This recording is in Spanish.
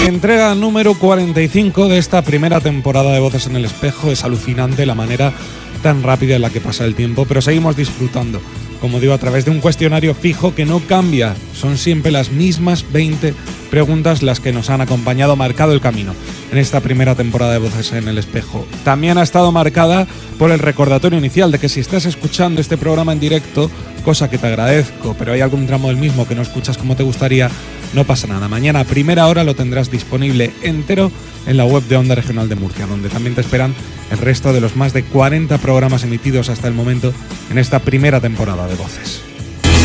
Entrega número 45 de esta primera temporada de Voces en el Espejo. Es alucinante la manera tan rápida en la que pasa el tiempo, pero seguimos disfrutando, como digo, a través de un cuestionario fijo que no cambia. Son siempre las mismas 20 preguntas las que nos han acompañado, marcado el camino en esta primera temporada de Voces en el Espejo. También ha estado marcada por el recordatorio inicial de que si estás escuchando este programa en directo, cosa que te agradezco, pero hay algún tramo del mismo que no escuchas como te gustaría, no pasa nada. Mañana a primera hora lo tendrás disponible entero en la web de Onda Regional de Murcia, donde también te esperan el resto de los más de 40 programas emitidos hasta el momento en esta primera temporada de Voces.